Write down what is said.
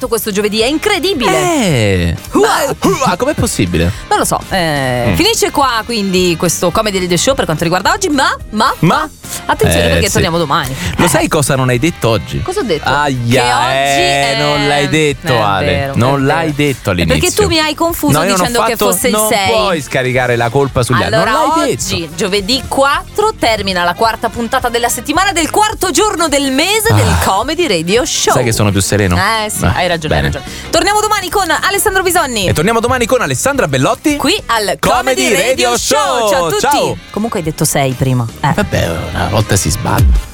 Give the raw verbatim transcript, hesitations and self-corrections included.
sbagliato questo giovedì, è incredibile. Eh, ma, ma com'è possibile? Non lo so, eh, Mm. finisce qua quindi questo Comedy Radio Show per quanto riguarda oggi, ma, ma, Ma? attenzione Eh, perché sì. torniamo domani. Lo Eh. sai cosa non hai detto oggi? Cosa ho detto? Aia, Che oggi eh, è- non l'hai detto, è Ale. vero, non è l'hai vero. detto È all'inizio. perché tu mi hai confuso No, io non ho dicendo che fatto- fosse il non sei. puoi scaricare la colpa sugli altri. Allora Non l'hai oggi, detto. giovedì quattro, termina la quarta puntata della settimana del quarto giorno del mese Ah. del Comedy Radio Show. Sai che sono più sereno? Eh sì, Ah, hai ragione, hai bene. ragione. Torniamo domani con Alessandro Bisogni. E torniamo domani con Alessandra Bellotti. Qui al Comedy Comedy Radio Radio Show. Show. Ciao a tutti. Ciao. Comunque hai detto sei prima. Eh. Vabbè, una volta si sbaglia.